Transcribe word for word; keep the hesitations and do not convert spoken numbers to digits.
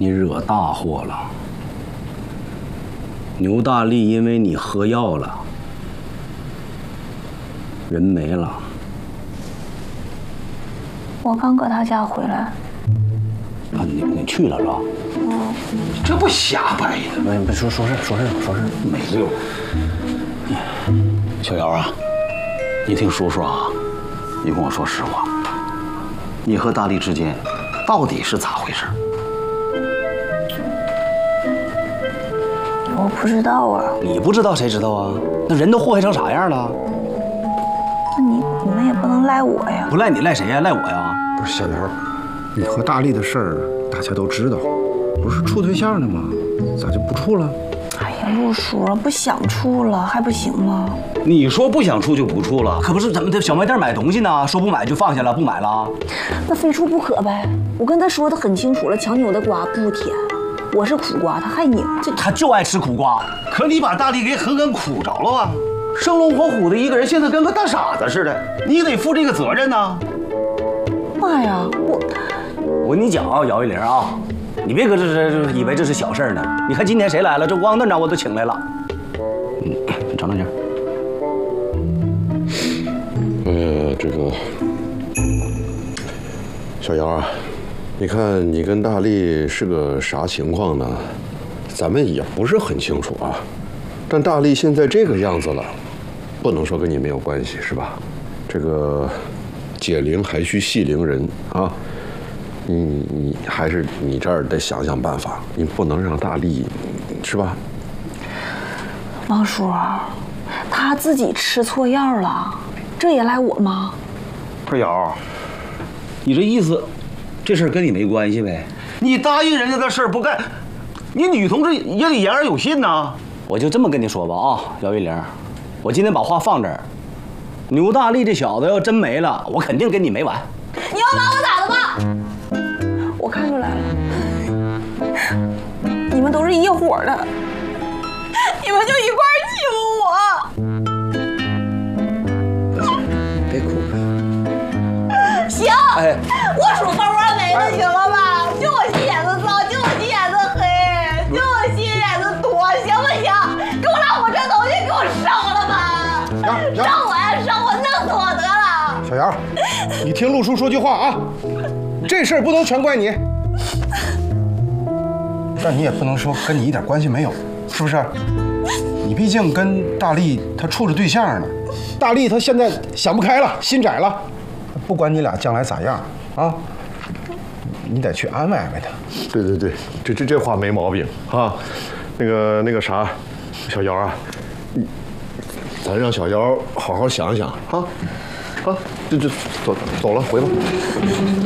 你惹大祸了。牛大力因为你喝药了，人没了。 我刚搁他家回来。 啊，你你去了是吧？ 嗯。 这不瞎掰的？没没说说事说事说事没溜。小姚啊，你听叔叔啊，你跟我说实话，你和大力之间到底是咋回事？ 我不知道啊。 你不知道谁知道啊？那人都祸害成啥样了？ 那你你们也不能赖我呀。 不赖你赖谁呀？赖我呀？ 不是小姚，你和大力的事儿大家都知道，不是处对象呢吗？咋就不处了？ 哎呀，陆叔，不想处了还不行吗？ 你说不想处就不处了，可不是咱们在小卖店买东西呢，说不买就放下了，不买了。 那非处不可呗。我跟他说的很清楚了，强扭的瓜不甜。我是苦瓜，他还拧，这他就爱吃苦瓜。可你把大力给狠狠苦着了啊！生龙活虎的一个人，现在跟个大傻子似的，你得负这个责任呐。 妈呀，我我跟你讲啊，姚玉玲啊，你别搁这这以为这是小事呢。你看今天谁来了，这汪队长我都请来了。嗯，你尝尝去。 呃，这个小姚啊，你看你跟大力是个啥情况呢？咱们也不是很清楚啊。但大力现在这个样子了，不能说跟你没有关系，是吧？这个解铃还须系铃人啊。你你还是你这儿得想想办法，你不能让大力，是吧？ 王叔，他自己吃错药了，这也赖我吗？ 二瑶，你这意思，这事儿跟你没关系呗？你答应人家的事儿不干，你女同志也得言而有信呐。我就这么跟你说吧啊，姚玉玲，我今天把话放这儿，牛大力这小子要真没了，我肯定跟你没完。 你要把我咋的吧？我看出来了，你们都是一伙的，你们就一块儿欺负我。 别哭。 行， 哎， 我数包包没了，行了吧？就我心眼子脏，就我心眼子黑，就我心眼子多，行不行？给我拿我这东西给我烧了吧！烧我呀，烧我，弄死我得了！ 小姚，你听陆叔说句话啊，这事儿不能全怪你，但你也不能说跟你一点关系没有，是不是？你毕竟跟大力他处着对象呢，大力他现在想不开了，心窄了，不管你俩将来咋样啊，你得去安慰安慰他。 对对对，这这这话没毛病啊。那个那个啥，小姚啊，你咱让小姚好好想想啊啊，这这走走了，回吧。